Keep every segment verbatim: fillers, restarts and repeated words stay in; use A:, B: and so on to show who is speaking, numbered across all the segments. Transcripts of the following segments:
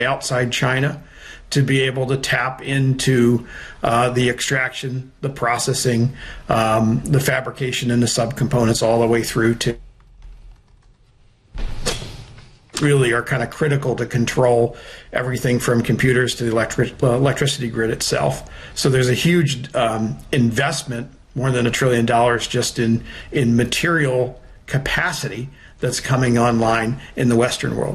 A: outside China to be able to tap into uh, the extraction, the processing, um, the fabrication and the subcomponents all the way through to really are kind of critical to control everything from computers to the electric, uh, electricity grid itself. So there's a huge um, investment, more than a trillion dollars just in, in material capacity that's coming online in the Western world.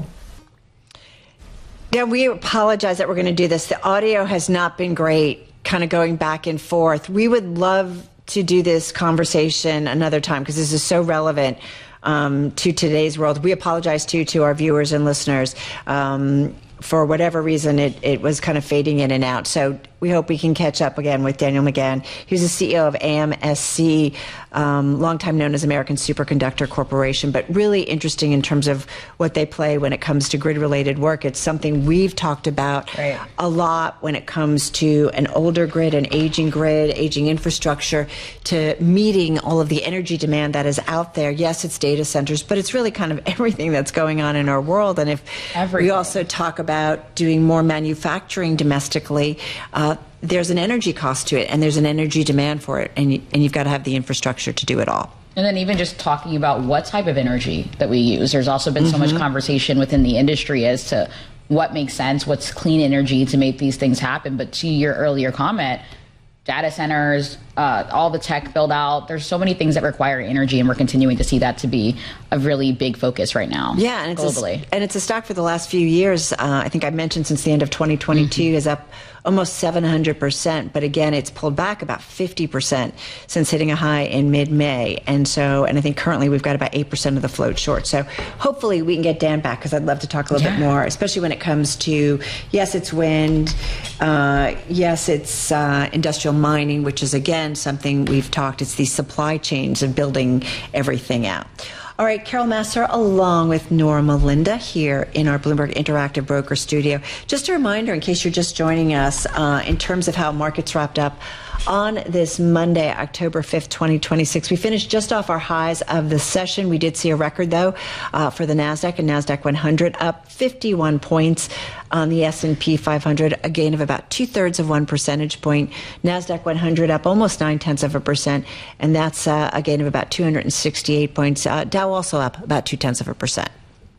B: Yeah, we apologize that we're going to do this. The audio has not been great, kind of going back and forth. We would love to do this conversation another time because this is so relevant um, to today's world. We apologize, too, to our viewers and listeners. Um, for whatever reason, it, it was kind of fading in and out. So we hope we can catch up again with Daniel McGahn. He's the C E O of A M S C, um, longtime known as American Superconductor Corporation, but really interesting in terms of what they play when it comes to grid-related work. It's something we've talked about right. a lot when it comes to an older grid, an aging grid, aging infrastructure, to meeting all of the energy demand that is out there. Yes, it's data centers, but it's really kind of everything that's going on in our world. And if everything. We also talk about doing more manufacturing domestically, uh, there's an energy cost to it, and there's an energy demand for it, and, you, and you've got to have the infrastructure to do it all.
C: And then even just talking about what type of energy that we use, there's also been mm-hmm. so much conversation within the industry as to what makes sense, what's clean energy to make these things happen. But to your earlier comment, data centers, uh, all the tech build out, there's so many things that require energy, and we're continuing to see that to be a really big focus right now.
B: Yeah, and it's
C: globally.
B: A, and it's a stock for the last few years. Uh, I think I mentioned since the end of twenty twenty-two mm-hmm. is up almost seven hundred percent. But again, it's pulled back about fifty percent since hitting a high in mid-May. And so, and I think currently we've got about eight percent of the float short. So hopefully we can get Dan back, because I'd love to talk a little yeah. bit more, especially when it comes to, yes, it's wind. Uh, yes, it's uh, industrial mining, which is, again, something we've talked. It's these supply chains of building everything out. All right, Carol Massar along with Norma Linda here in our Bloomberg Interactive Broker Studio. Just a reminder, in case you're just joining us, uh, in terms of how markets wrapped up on this Monday, October fifth, twenty twenty-six. We finished just off our highs of the session. We did see a record, though, uh, for the NASDAQ and NASDAQ one hundred, up fifty-one points. On the S and P five hundred, a gain of about two-thirds of one percentage point. NASDAQ one hundred up almost nine-tenths of a percent, and that's uh, a gain of about two hundred sixty-eight points. Uh, Dow also up about two-tenths of a percent.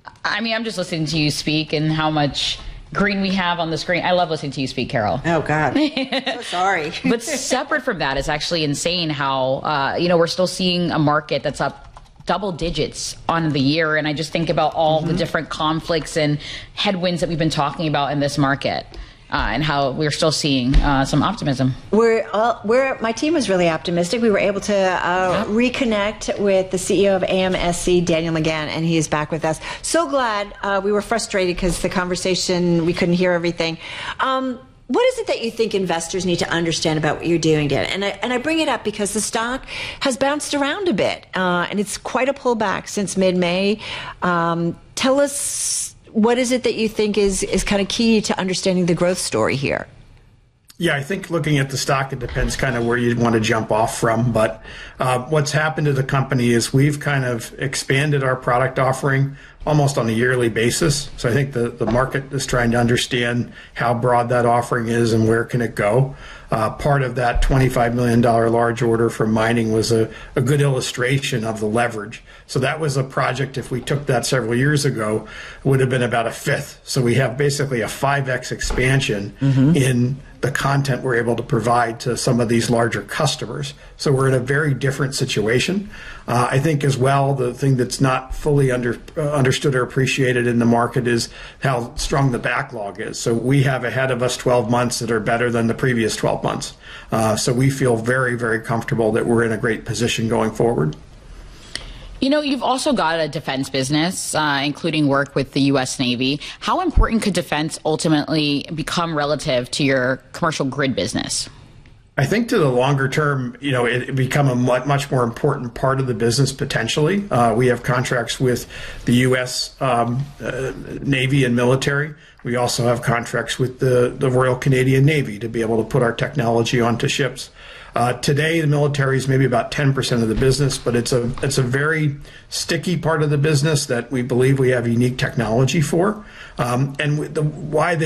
C: I mean, I'm just listening to you speak and how much green we have on the screen. I love listening to you speak, Carol.
B: Oh, God. So sorry.
C: But separate from that, it's actually insane how, uh, you know, we're still seeing a market that's up double digits on the year. And I just think about all mm-hmm. the different conflicts and headwinds that we've been talking about in this market. Uh, and how we're still seeing uh, some optimism.
B: We're, all, we're my team was really optimistic. We were able to uh, yep. reconnect with the C E O of A M S C, Daniel McGahn, and he is back with us. So glad. Uh, we were frustrated because the conversation, we couldn't hear everything. Um, What is it that you think investors need to understand about what you're doing, Dan? And I, and I bring it up because the stock has bounced around a bit, uh, and it's quite a pullback since mid-May. Um, tell us, what is it that you think is, is kind of key to understanding the growth story here?
A: Yeah, I think looking at the stock, it depends kind of where you want to jump off from. But uh, what's happened to the company is we've kind of expanded our product offering almost on a yearly basis. So I think the, the market is trying to understand how broad that offering is and where can it go. Uh, part of that twenty-five million dollars large order from mining was a, a good illustration of the leverage. So that was a project, if we took that several years ago, would have been about a fifth. So we have basically a five X expansion mm-hmm. in the content we're able to provide to some of these larger customers. So we're in a very different situation. Uh, I think as well, the thing that's not fully under, uh, understood or appreciated in the market is how strong the backlog is. So we have ahead of us twelve months that are better than the previous twelve months. Uh, so we feel very, very comfortable that we're in a great position going forward.
C: You know, you've also got a defense business, uh, including work with the U S Navy. How important could defense ultimately become relative to your commercial grid business?
A: I think to the longer term, you know, it, it become a much more important part of the business potentially. Uh, we have contracts with the U S um, uh, Navy and military. We also have contracts with the, the Royal Canadian Navy to be able to put our technology onto ships. Uh, today, the military is maybe about ten percent of the business, but it's a it's a very sticky part of the business that we believe we have unique technology for. Um, and the, why they